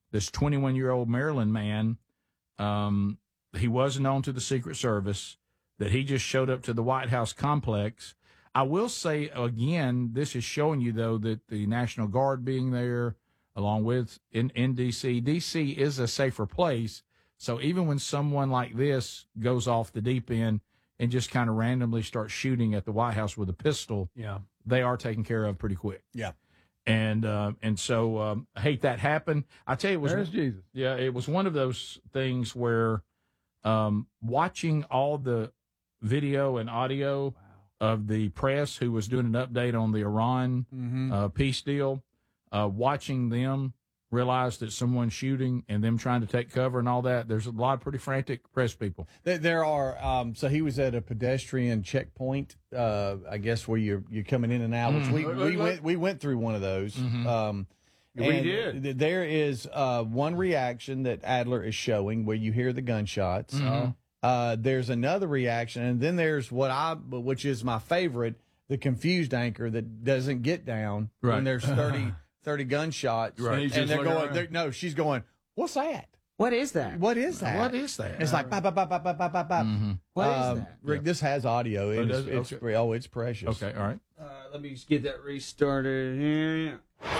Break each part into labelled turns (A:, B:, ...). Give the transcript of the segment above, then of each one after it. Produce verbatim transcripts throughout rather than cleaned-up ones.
A: this twenty-one-year-old Maryland man, um, he was known to the Secret Service, that he just showed up to the White House complex. I will say, again, this is showing you, though, that the National Guard being there, along with in, in D C, D C is a safer place. So even when someone like this goes off the deep end and just kind of randomly starts shooting at the White House with a pistol,
B: yeah,
A: they are taken care of pretty quick.
B: Yeah.
A: And uh, and so um, I hate that happened. I tell you, it was
B: There's Jesus.
A: Yeah, it was one of those things where um, watching all the video and audio wow. of the press who was doing an update on the Iran
B: mm-hmm.
A: uh, peace deal, uh, watching them realize that someone's shooting and them trying to take cover and all that. There's a lot of pretty frantic press people.
C: There are. Um, so he was at a pedestrian checkpoint, uh, I guess, where you're you're coming in and out. Which we we went we went through one of those.
A: Mm-hmm.
C: Um,
B: we did.
C: Th- there is uh, one reaction that Adler is showing where you hear the gunshots.
A: Mm-hmm.
C: Uh, there's another reaction, and then there's what I, which is my favorite, the confused anchor that doesn't get down
A: right.
C: when there's thirty. thirty gunshots,
A: right.
C: and, and they're going. They're, no, she's going. What's that?
D: What is that?
C: What is that?
A: What is that?
C: It's like bop bop bop bop bop bop bop.
A: Mm-hmm.
D: What
C: um,
D: is that?
C: Rick,
A: yeah.
C: this has audio. It
A: oh,
C: is, it's
A: okay.
C: oh, it's precious.
A: Okay, all right.
B: Uh, let me just get that restarted here.
E: What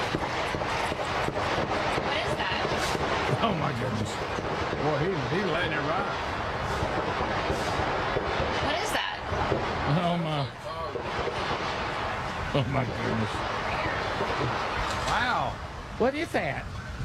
E: is that?
A: Oh my goodness!
B: Boy, he he letting it ride.
E: What is that?
A: Oh my! Oh my goodness!
B: Wow.
A: What is that?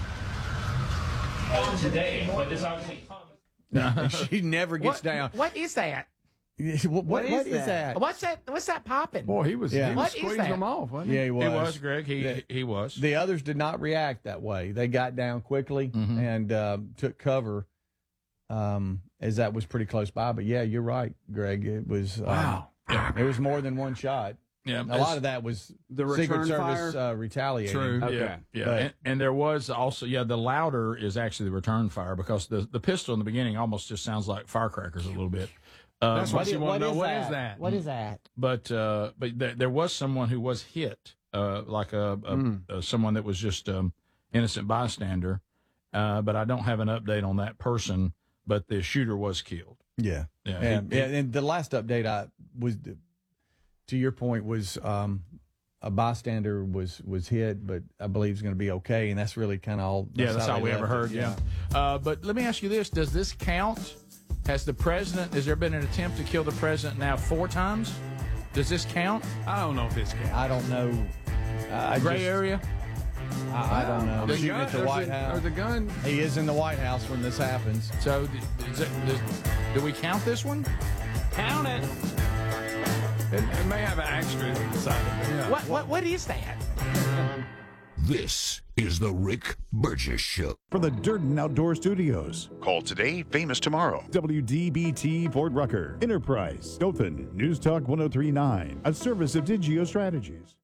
F: Uh, today, but this obviously comes.
C: She never gets
A: What,
C: down.
A: what is that?
C: what, what,
D: What is
C: what is
D: that?
C: that?
A: What's that? What's that popping?
B: Boy, he was,
C: Yeah.
B: he was
A: What is
B: squeezing
A: that?
B: them off, wasn't he?
C: Yeah, he was.
A: He was, Greg. He
C: The,
A: he was.
C: the others did not react that way. They got down quickly
A: Mhm.
C: and uh, took cover, um, as that was pretty close by. But yeah, you're right, Greg. It was um,
B: Wow.
A: Yeah.
C: It was more than one shot.
A: Yeah,
C: A lot of that was
B: The
C: Secret
B: return
C: Service
B: fire?
C: uh, retaliating.
A: True.
B: Okay.
A: Yeah. Yeah.
C: But-
A: and, and there was also, yeah, the louder is actually the return fire because the, the pistol in the beginning almost just sounds like firecrackers a little bit. Uh,
B: That's
A: but,
B: what you want to know. What is that?
D: What is that?
A: but, uh, but there, there was someone who was hit, uh, like a, a,
B: Mm.
A: a someone that was just um, innocent bystander. Uh, but I don't have an update on that person. But the shooter was killed.
C: Yeah,
A: Yeah.
C: yeah,
A: he-
C: yeah. And the last update I was, to your point, was um, a bystander was was hit, but I believe he's going to be okay, and that's really kind of all.
A: Yeah, that's all
C: they
A: we ever
C: left it,
A: heard. Yeah. Uh, but let me ask you this: does this count? Has the president? Has there been an attempt to kill the president now four times? Does this count?
B: I don't know if this counts.
C: I don't know. I
A: Gray
C: just-
A: area?
C: I, I don't know.
B: There's a
C: Shooting
B: gun-
C: at the
B: there's
C: White
B: a-
C: House.
B: There's a gun.
C: He is in the White House when this happens.
A: So, th- is it, does, do we count this one?
B: Count it. It, it may have an asterisk inside of it.
A: What? What? What is that?
G: This is the Rick Burgess Show.
H: From the Durden Outdoor Studios.
I: Call today, famous tomorrow.
H: W D B T Fort Rucker. Enterprise. Dothan. News Talk one oh three point nine. A service of Digio Strategies.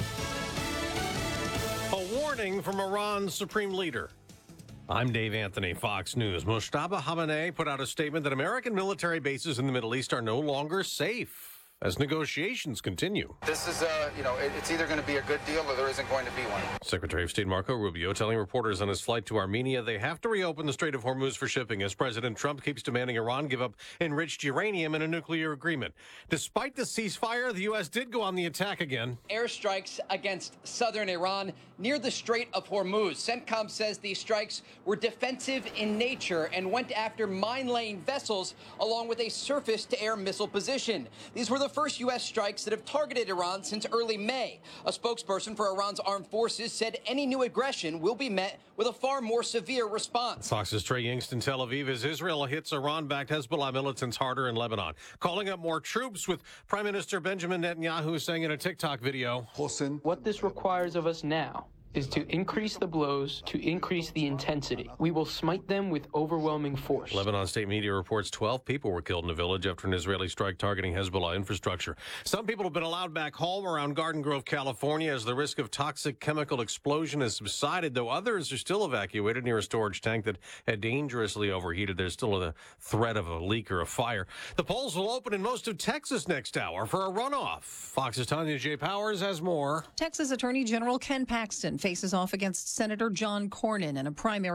J: A warning from Iran's supreme leader. I'm Dave Anthony, Fox News. Mojtaba Khamenei put out a statement that American military bases in the Middle East are no longer safe as negotiations continue.
K: This is, uh, you know, it, it's either going to be a good deal or there isn't going to be one.
J: Secretary of State Marco Rubio telling reporters on his flight to Armenia they have to reopen the Strait of Hormuz for shipping as President Trump keeps demanding Iran give up enriched uranium in a nuclear agreement. Despite the ceasefire, the U S did go on the attack again.
L: Airstrikes against southern Iran near the Strait of Hormuz. CENTCOM says these strikes were defensive in nature and went after mine-laying vessels along with a surface-to-air missile position. These were the first U S strikes that have targeted Iran since early May. A spokesperson for Iran's armed forces said any new aggression will be met with a far more severe response.
J: Fox's Trey Yingst in Tel Aviv as Israel hits Iran-backed Hezbollah militants harder in Lebanon, calling up more troops with Prime Minister Benjamin Netanyahu saying in a TikTok video,
M: What this requires of us now is to increase the blows, to increase the intensity. We will smite them with overwhelming force.
J: Lebanon state media reports twelve people were killed in a village after an Israeli strike targeting Hezbollah infrastructure. Some people have been allowed back home around Garden Grove, California, as the risk of toxic chemical explosion has subsided, though others are still evacuated near a storage tank that had dangerously overheated. There's still a threat of a leak or a fire. The polls will open in most of Texas next hour for a runoff. Fox's Tanya J. Powers has more.
N: Texas Attorney General Ken Paxton faces off against Senator John Cornyn in a primary